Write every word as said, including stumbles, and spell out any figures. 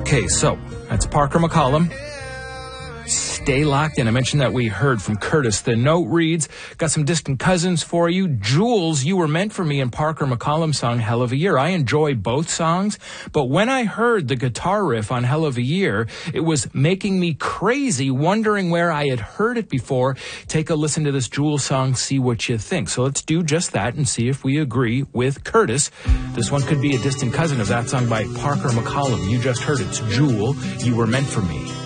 Okay, so that's Parker McCollum. Stay locked in. I mentioned that we heard from Curtis. The note reads, got some distant cousins for you. Jules, You Were Meant for Me, and Parker McCollum song Hell of a Year. I enjoy both songs, but when I heard the guitar riff on Hell of a Year, it was making me crazy, wondering where I had heard it before. Take a listen to this Jules song, see what you think. So let's do just that and see if we agree with Curtis. This one could be a distant cousin of that song by Parker McCollum. You just heard it's Jewel, You Were Meant for Me.